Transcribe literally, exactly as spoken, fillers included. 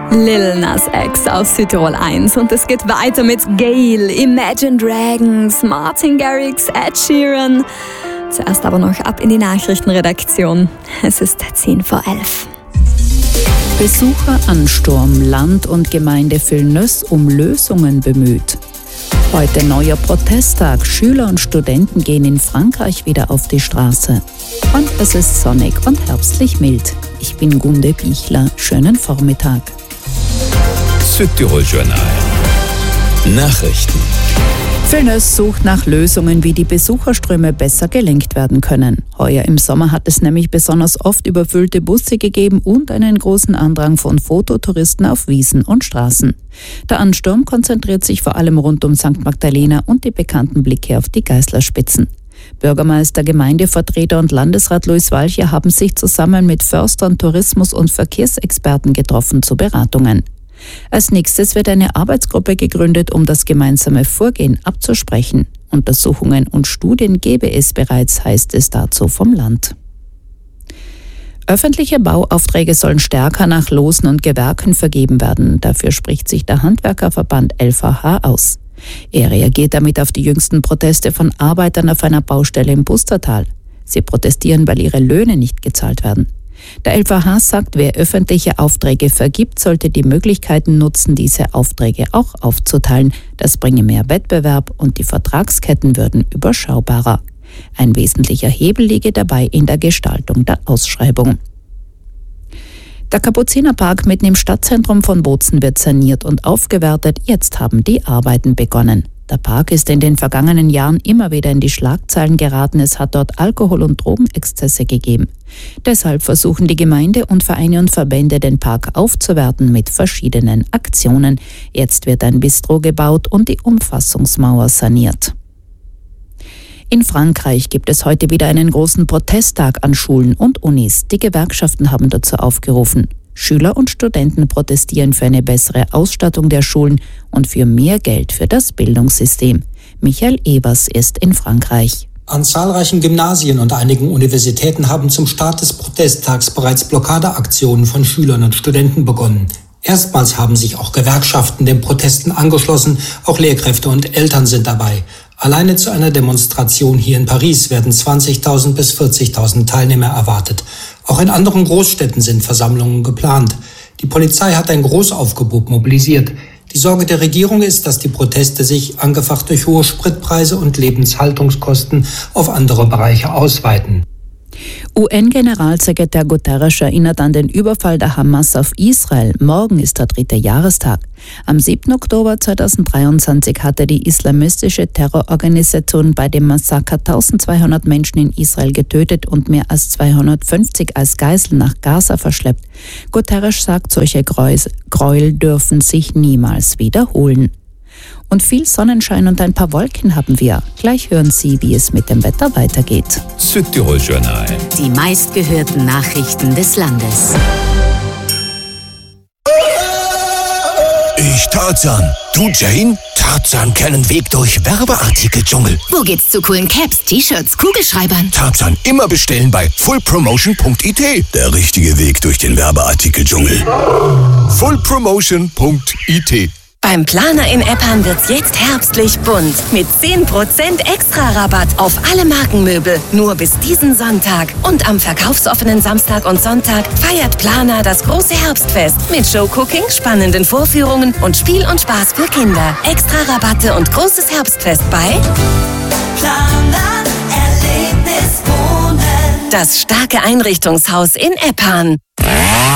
Lil Nas X auf Südtirol eins und es geht weiter mit Gale, Imagine Dragons, Martin Garrix, Ed Sheeran. Zuerst aber noch ab in die Nachrichtenredaktion. Es ist zehn vor elf. Besucheransturm, Land und Gemeinde Vilnius um Lösungen bemüht. Heute neuer Protesttag, Schüler und Studenten gehen in Frankreich wieder auf die Straße. Und es ist sonnig und herbstlich mild. Ich bin Gunde Bichler, schönen Vormittag. Südtirol Journal. Nachrichten. Vilnius sucht nach Lösungen, wie die Besucherströme besser gelenkt werden können. Heuer im Sommer hat es nämlich besonders oft überfüllte Busse gegeben und einen großen Andrang von Fototouristen auf Wiesen und Straßen. Der Ansturm konzentriert sich vor allem rund um Sankt Magdalena und die bekannten Blicke auf die Geißlerspitzen. Bürgermeister, Gemeindevertreter und Landesrat Luis Walcher haben sich zusammen mit Förstern, Tourismus- und Verkehrsexperten getroffen zu Beratungen. Als nächstes wird eine Arbeitsgruppe gegründet, um das gemeinsame Vorgehen abzusprechen. Untersuchungen und Studien gebe es bereits, heißt es dazu vom Land. Öffentliche Bauaufträge sollen stärker nach Losen und Gewerken vergeben werden. Dafür spricht sich der Handwerkerverband L V H aus. Er reagiert damit auf die jüngsten Proteste von Arbeitern auf einer Baustelle im Pustertal. Sie protestieren, weil ihre Löhne nicht gezahlt werden. Der L V H sagt, wer öffentliche Aufträge vergibt, sollte die Möglichkeiten nutzen, diese Aufträge auch aufzuteilen. Das bringe mehr Wettbewerb und die Vertragsketten würden überschaubarer. Ein wesentlicher Hebel liege dabei in der Gestaltung der Ausschreibung. Der Kapuzinerpark mitten im Stadtzentrum von Bozen wird saniert und aufgewertet. Jetzt haben die Arbeiten begonnen. Der Park ist in den vergangenen Jahren immer wieder in die Schlagzeilen geraten. Es hat dort Alkohol- und Drogenexzesse gegeben. Deshalb versuchen die Gemeinde und Vereine und Verbände, den Park aufzuwerten mit verschiedenen Aktionen. Jetzt wird ein Bistro gebaut und die Umfassungsmauer saniert. In Frankreich gibt es heute wieder einen großen Protesttag an Schulen und Unis. Die Gewerkschaften haben dazu aufgerufen. Schüler und Studenten protestieren für eine bessere Ausstattung der Schulen und für mehr Geld für das Bildungssystem. Michael Evers ist in Frankreich. An zahlreichen Gymnasien und einigen Universitäten haben zum Start des Protesttags bereits Blockadeaktionen von Schülern und Studenten begonnen. Erstmals haben sich auch Gewerkschaften den Protesten angeschlossen, auch Lehrkräfte und Eltern sind dabei. Alleine zu einer Demonstration hier in Paris werden zwanzigtausend bis vierzigtausend Teilnehmer erwartet. Auch in anderen Großstädten sind Versammlungen geplant. Die Polizei hat ein Großaufgebot mobilisiert. Die Sorge der Regierung ist, dass die Proteste sich, angefacht durch hohe Spritpreise und Lebenshaltungskosten, auf andere Bereiche ausweiten. U N-Generalsekretär Guterres erinnert an den Überfall der Hamas auf Israel. Morgen ist der dritte Jahrestag. Am siebten Oktober zweitausenddreiundzwanzig hatte die islamistische Terrororganisation bei dem Massaker eintausendzweihundert Menschen in Israel getötet und mehr als zweihundertfünfzig als Geiseln nach Gaza verschleppt. Guterres sagt, solche Gräuel dürfen sich niemals wiederholen. Und viel Sonnenschein und ein paar Wolken haben wir. Gleich hören Sie, wie es mit dem Wetter weitergeht. Südtirol Journal. Die meistgehörten Nachrichten des Landes. Ich Tarzan. Du Jane? Tarzan kennen Weg durch Werbeartikeldschungel. Wo geht's zu coolen Caps, T-Shirts, Kugelschreibern? Tarzan immer bestellen bei full promotion punkt i t. Der richtige Weg durch den Werbeartikeldschungel. full promotion punkt i t. Beim Planer in Eppan wird's jetzt herbstlich bunt. Mit zehn Prozent Extra-Rabatt auf alle Markenmöbel. Nur bis diesen Sonntag. Und am verkaufsoffenen Samstag und Sonntag feiert Planer das große Herbstfest. Mit Showcooking, spannenden Vorführungen und Spiel und Spaß für Kinder. Extra-Rabatte und großes Herbstfest bei Planer Erlebnis Wohnen. Das starke Einrichtungshaus in Eppan.